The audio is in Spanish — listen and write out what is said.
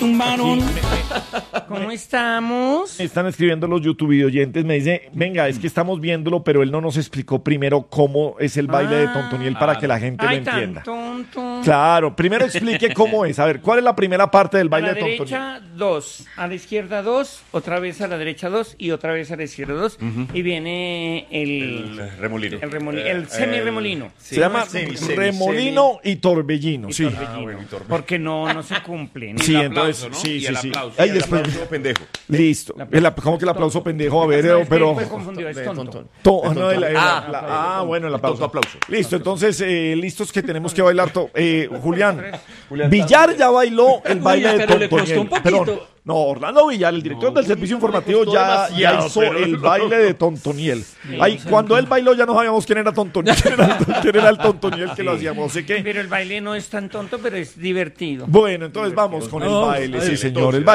Un varón. ¿Cómo estamos? Me están escribiendo los YouTube oyentes, me dice, venga, es que estamos viéndolo, pero él no nos explicó primero cómo es el baile de Tontoniel para que la gente lo entienda. Tonto. Claro, primero explique cómo es. A ver, ¿cuál es la primera parte del A baile la de Tontoniel? derecha 2, a la izquierda 2, otra vez a la derecha 2 y otra vez a la izquierda 2. Y viene el remolino. el semi-remolino. Se llama remolino y torbellino, sí. Porque no se cumple. Sí, El entonces, aplauso, ¿no? sí, Y sí, el sí. aplauso. Ahí Y el después, aplauso pendejo. listo. ¿Cómo que el aplauso pendejo? A ver, No, es que pero... fue confundido, es tonto. Bueno, el aplauso. Aplauso. Listo, entonces, listos que tenemos que bailar. Julián, Villar ya bailó el baile de pero le Tontoniel. costó un poquito. Perdón, no, Orlando Villar, el director del servicio informativo, ya hizo el baile de Tontoniel. Ahí, cuando él bailó ya no sabíamos quién era Tontoniel, quién era el Tontoniel que lo hacíamos. Así que, Pero el baile no es tan tonto, pero es divertido. bueno, entonces vamos con el baile, sí señor. El